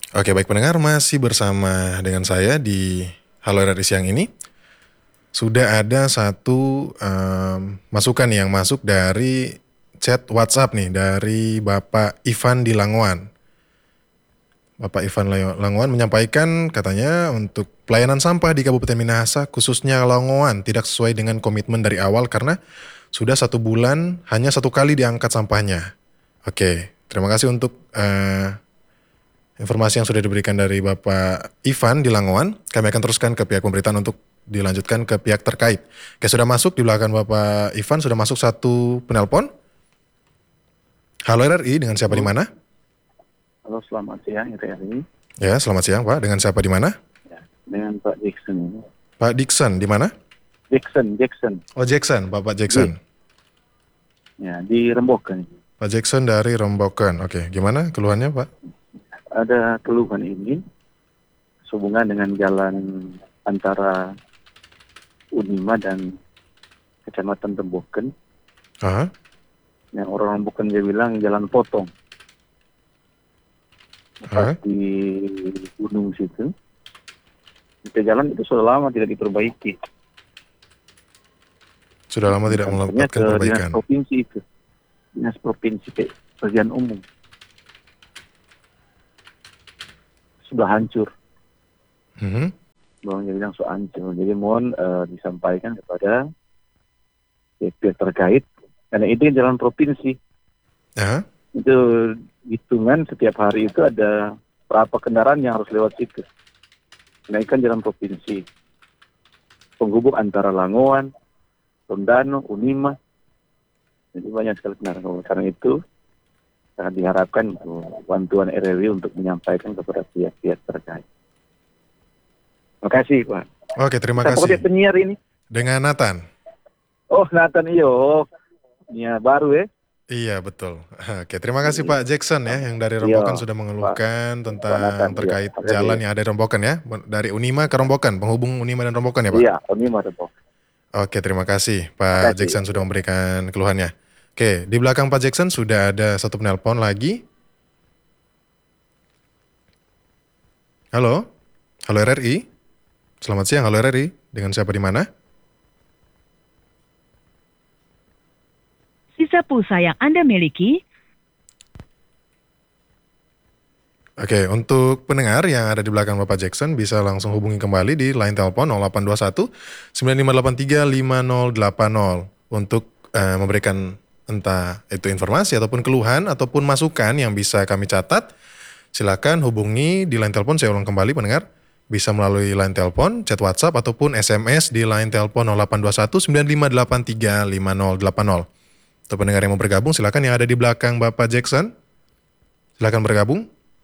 Oke, baik pendengar, masih bersama dengan saya di Halo RRI siang ini. Sudah ada satu masukan yang masuk dari chat WhatsApp nih dari Bapak Ivan di Langoan. Bapak Ivan Langoan menyampaikan katanya untuk pelayanan sampah di Kabupaten Minahasa khususnya Langoan tidak sesuai dengan komitmen dari awal karena sudah 1 bulan hanya 1 kali diangkat sampahnya. Oke, terima kasih untuk informasi yang sudah diberikan dari Bapak Ivan di Langoan. Kami akan teruskan ke pihak pemerintahan untuk dilanjutkan ke pihak terkait. Oke, sudah masuk di belakang Bapak Ivan, sudah masuk satu penelpon. Halo RRI, dengan siapa di Halo, mana? halo, selamat siang RRI. Ya, selamat siang Pak. Dengan siapa di mana? Ya, dengan Pak Jackson ini. Pak Dixon di mana? Jackson. Oh, Jackson, Bapak Di, Jackson. ya, di Rembokan. Pak Jackson dari Rombokan. Oke, gimana keluhannya Pak? Ada keluhan ini sehubungan dengan jalan antara Unima dan Kecamatan Rembokan. Aha. Yang orang Rembokan dia bilang jalan potong. Pas Aha. di gunung situ. Itu jalan itu sudah lama tidak diperbaiki. Sudah lama tidak Kantornya melakukan ke dinas perbaikan. provinsi itu. Dinas provinsi bagian umum. Sudah hancur. Mhm. Bang jadi bilang so hancur. Jadi mohon disampaikan kepada pihak terkait karena itu jalan provinsi. Aha. Itu hitungan setiap hari itu ada berapa kendaraan yang harus lewat situ. Nah, ini kan jalan provinsi. Penghubung antara Langoan, Tondano, Unima. Jadi banyak sekali kendaraan. Karena itu sangat diharapkan bantuan RRI untuk menyampaikan kepada pihak-pihak terkait. Terima kasih, Pak. Oke, terima Siapa kasih. dia penyiar ini? Dengan Nathan. Oh, Nathan iyo. Ya, baru ya. Iya betul. Oke, terima kasih Iya, Pak Jackson ya yang dari iya, Rombokan sudah Pak, mengeluhkan Pak Nathan, tentang iya. terkait Terima kasih. jalan yang ada di Rombokan ya, dari Unima ke Rombokan, penghubung Unima dan Rombokan ya Pak. Iya, Unima Depok. Oke, terima kasih Terima Pak kasih. Jackson sudah memberikan keluhannya. Oke, di belakang Pak Jackson sudah ada satu penelpon lagi. Halo, halo RRI. Selamat siang, halo RRI. Dengan siapa di mana? Sisa pulsa yang Anda miliki. Oke, untuk pendengar yang ada di belakang Bapak Jackson bisa langsung hubungi kembali di line telepon 0821 9583 5080 untuk memberikan entah itu informasi ataupun keluhan ataupun masukan yang bisa kami catat. Silakan hubungi di line telepon, saya ulang kembali pendengar. Bisa melalui line telepon, chat WhatsApp ataupun SMS di line telepon 0821 9583 5080. Untuk pendengar yang mau bergabung silakan yang ada di belakang Bapak Jackson. Silakan bergabung.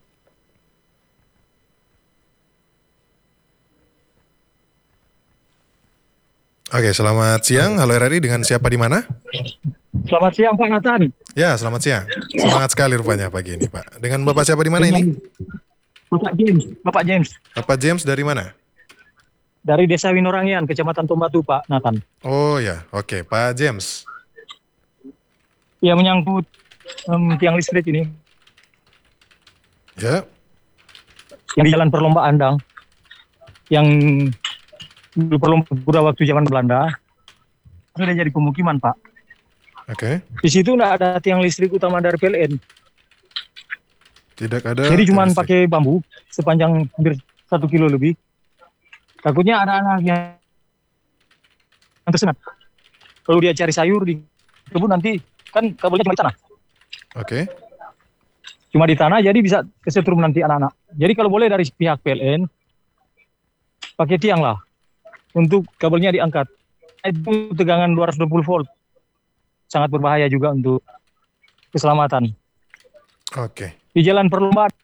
Oke, selamat siang. Halo RRI, dengan siapa di mana? Selamat siang Pak Nathan. Ya, selamat siang. Semangat sekali rupanya pagi ini, Pak. Dengan Bapak siapa di mana ini? Dengan Bapak James. Bapak James Bapak James dari mana? dari Desa Winorangian, Kecamatan Tombatu, Pak Nathan. Oh ya, oke, Pak James. Yang menyangkut tiang listrik ini Ya, yang di Jalan Perlombaan Dang, yang dulu perlombaan waktu zaman Belanda sudah jadi pemukiman, Pak. oke. Di situ nggak ada tiang listrik utama dari PLN. Tidak ada. Jadi cuma listrik. pakai bambu sepanjang hampir 1 kilo lebih. Takutnya ada anak yang tersengat. Kalau dia cari sayur di kebun nanti kan kabelnya cuma di tanah. Oke, Cuma di tanah jadi bisa kesetrum nanti anak-anak. Jadi kalau boleh dari pihak PLN pakai tiang lah untuk kabelnya diangkat. Itu tegangan 220 volt. Sangat berbahaya juga untuk keselamatan. oke. Di jalan perlombaan.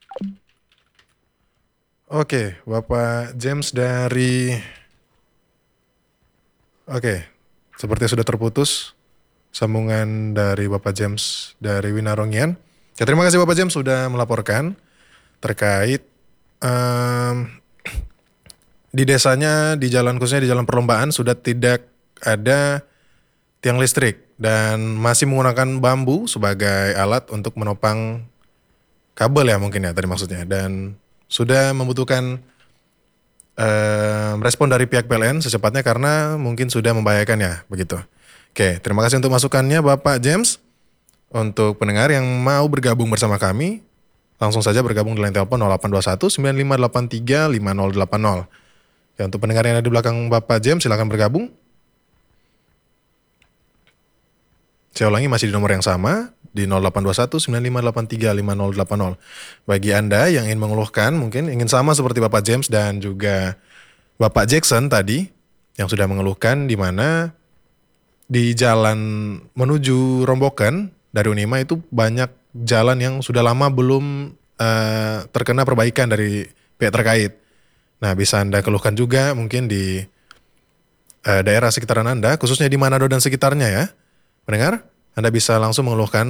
Oke, Bapak James dari... Oke, seperti sudah terputus sambungan dari Bapak James dari Winarongian. Ya, terima kasih Bapak James sudah melaporkan terkait di desanya, di jalan khususnya di jalan perlombaan sudah tidak ada tiang listrik dan masih menggunakan bambu sebagai alat untuk menopang kabel ya mungkin ya tadi maksudnya. Dan sudah membutuhkan respon dari pihak PLN secepatnya karena mungkin sudah membahayakan ya, begitu. Oke, terima kasih untuk masukannya Bapak James. Untuk pendengar yang mau bergabung bersama kami, langsung saja bergabung di line telepon 0821 9583 5080. Ya, untuk pendengar yang ada di belakang Bapak James, silakan bergabung. Saya ulangi, masih di nomor yang sama, di 0821 9583 5080. Bagi Anda yang ingin mengeluhkan, mungkin ingin sama seperti Bapak James dan juga Bapak Jackson tadi, yang sudah mengeluhkan di mana di jalan menuju Rombokan dari Unima itu banyak jalan yang sudah lama belum terkena perbaikan dari pihak terkait. Nah, bisa Anda keluhkan juga mungkin di daerah sekitaran Anda, khususnya di Manado dan sekitarnya ya. Pendengar, Anda bisa langsung mengeluhkan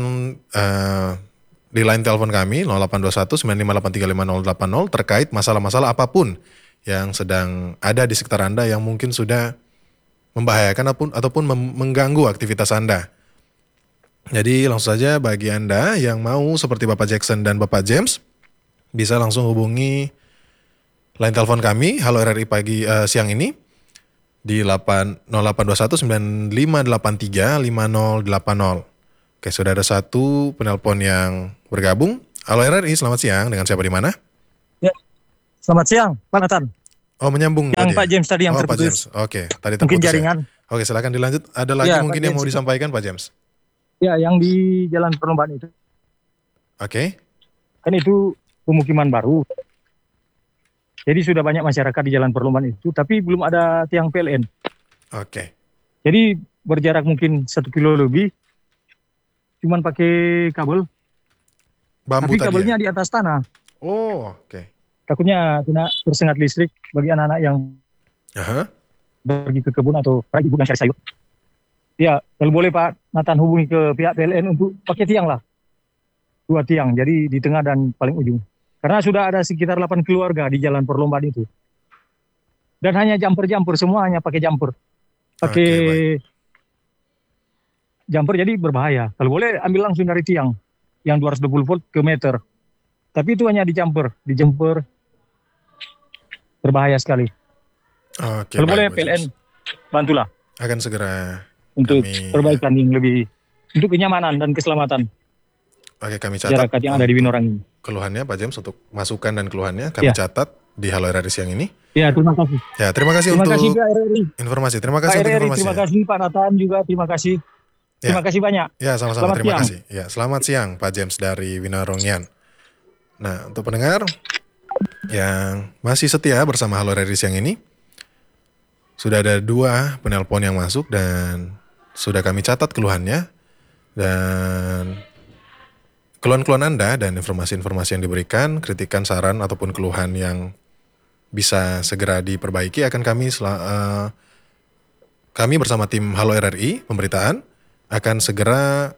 di line telepon kami 0821 9583 5080 terkait masalah-masalah apapun yang sedang ada di sekitar Anda yang mungkin sudah membahayakan ataupun mengganggu aktivitas Anda. Jadi langsung saja bagi Anda yang mau seperti Bapak Jackson dan Bapak James bisa langsung hubungi line telepon kami Halo RRI pagi siang ini di 0821 9583 5080. Oke, sudah ada satu penelpon yang bergabung. Halo RRI, selamat siang. Dengan siapa di mana? Ya, selamat siang, Pak Nathan. Oh, menyambung Yang tadi. Pak James tadi yang Pak terputus. James. Oke, tadi terputus. Mungkin jaringan. Ya. Oke, silakan dilanjut. Ada lagi Ya, mungkin Pak yang mau James. disampaikan Pak James? Ya, yang di Jalan Perlombaan itu. Oke. Kan itu pemukiman baru. Jadi sudah banyak masyarakat di Jalan Perlombaan itu, tapi belum ada tiang PLN. Oke. Jadi berjarak mungkin 1 kilo lebih, cuman pakai kabel. Bambu Tapi tadi kabelnya ya? di atas tanah. Oh, oke. Takutnya kena tersengat listrik bagi anak-anak yang Aha. pergi ke kebun atau pergi kebun cari sayur. Ya, kalau boleh Pak Nathan hubungi ke pihak PLN untuk pakai tiang lah. 2 tiang, jadi di tengah dan paling ujung. Karena sudah ada sekitar 8 keluarga di Jalan Perlombaan itu. Dan hanya jumper-jumper, semua hanya pakai jumper. Pakai Oke, jumper jadi berbahaya. Kalau boleh ambil langsung dari tiang yang 220 volt ke meter. Tapi itu hanya di jumper berbahaya sekali. Oke, Kalau baik, boleh Pak PLN James. bantulah Akan segera untuk kami- perbaikan yang lebih untuk kenyamanan dan keselamatan kami catat masyarakat yang ada di untuk Winorang ini. keluhannya Pak James, untuk masukan dan keluhannya kami Ya. catat di Halo RRI siang ini. Ya, terima kasih. Ya, terima kasih Terima untuk kasih Kak RRI. informasi. Terima Pak kasih untuk RRI, informasi. terima kasih Pak Nathan juga, terima kasih. Ya. Terima kasih banyak. Ya, sama-sama. Selamat Terima siang. kasih. Ya, selamat siang Pak James dari Winarongyan. Nah, untuk pendengar yang masih setia bersama Halo RRI siang ini, sudah ada 2 penelpon yang masuk dan sudah kami catat keluhannya, dan keluhan-keluhan Anda dan informasi-informasi yang diberikan, kritikan, saran ataupun keluhan yang bisa segera diperbaiki akan kami bersama tim Halo RRI pemberitaan akan segera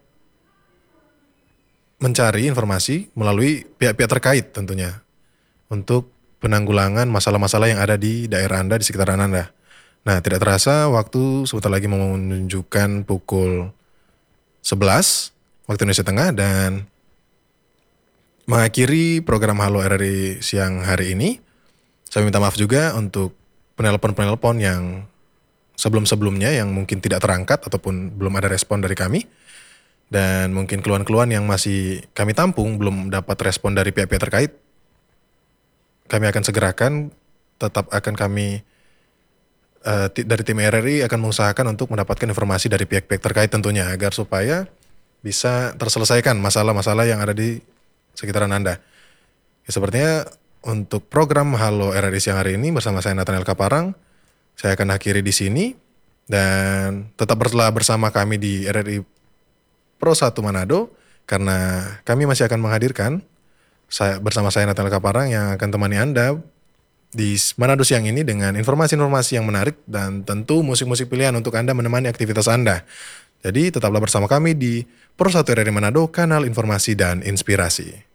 mencari informasi melalui pihak-pihak terkait tentunya untuk penanggulangan masalah-masalah yang ada di daerah Anda, di sekitaran Anda. Nah, tidak terasa waktu sebentar lagi menunjukkan pukul 11 waktu Indonesia Tengah dan mengakhiri program Halo RRI siang hari ini. Saya minta maaf juga untuk penelpon-penelpon yang sebelum-sebelumnya yang mungkin tidak terangkat ataupun belum ada respon dari kami. Dan mungkin keluhan-keluhan yang masih kami tampung belum dapat respon dari pihak-pihak terkait. Kami akan segerakan, tetap akan kami dari tim RRI akan mengusahakan untuk mendapatkan informasi dari pihak-pihak terkait tentunya agar supaya bisa terselesaikan masalah-masalah yang ada di sekitaran Anda. Ya, sepertinya untuk program Halo RRI siang hari ini bersama saya Nathaniel Kaparang, saya akan akhiri di sini dan tetaplah bersama kami di RRI Pro 1 Manado karena kami masih akan menghadirkan bersama saya Nathaniel Kaparang yang akan temani Anda di Manado siang ini dengan informasi-informasi yang menarik dan tentu musik-musik pilihan untuk Anda menemani aktivitas Anda. Jadi tetaplah bersama kami di Pro 1 RRI Manado, kanal informasi dan inspirasi.